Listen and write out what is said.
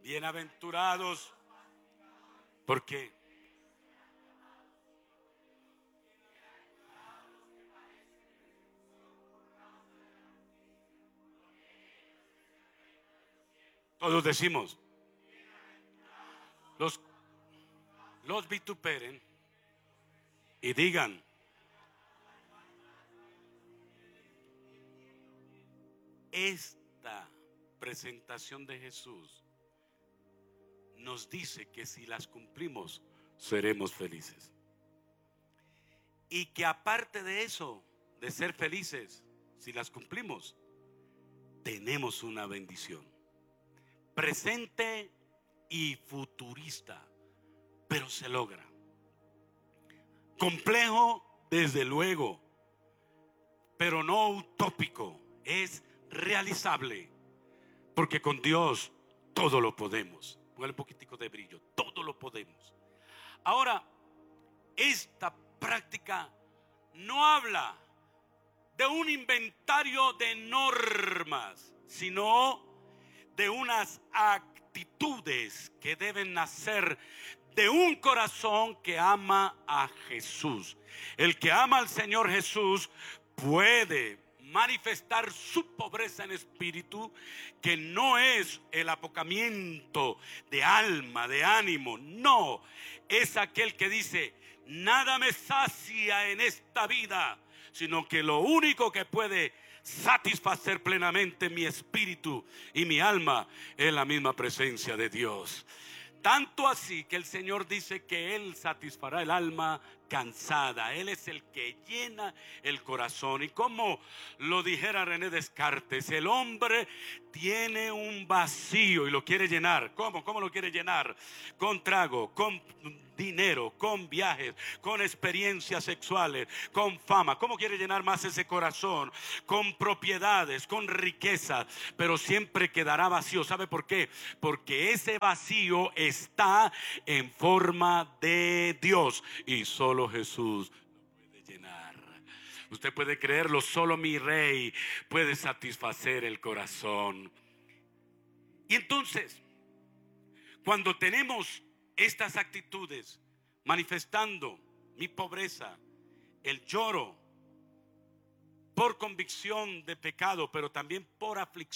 Bienaventurados, porque todos decimos, los vituperen y digan: esta presentación de Jesús nos dice que si las cumplimos seremos felices, y que aparte de eso, de ser felices, si las cumplimos, tenemos una bendición presente y futurista, pero se logra. Complejo, desde luego, pero no utópico. Es realizable, porque con Dios todo lo podemos. Póngale un poquitico de brillo. Todo lo podemos. Ahora, esta práctica no habla de un inventario de normas, sino de unas actitudes que deben nacer de un corazón que ama a Jesús. El que ama al Señor Jesús puede manifestar su pobreza en espíritu, que no es el apocamiento de alma, de ánimo. No, es aquel que dice: nada me sacia en esta vida, sino que lo único que puede satisfacer plenamente mi espíritu y mi alma es la misma presencia de Dios. Tanto así que el Señor dice que Él satisfará el alma cansada. Él es el que llena el corazón. Y como lo dijera René Descartes, el hombre tiene un vacío y lo quiere llenar. ¿Cómo lo quiere llenar? Con trago, con dinero, con viajes, con experiencias sexuales, con fama. ¿Cómo quiere llenar más ese corazón? Con propiedades, con riquezas, pero siempre quedará vacío. ¿Sabe por qué? Porque ese vacío está en forma de Dios, y solo Jesús lo puede llenar. Usted puede creerlo, solo mi Rey puede satisfacer el corazón. Y entonces, cuando tenemos estas actitudes, manifestando mi pobreza, el lloro por convicción de pecado, pero también por aflicción,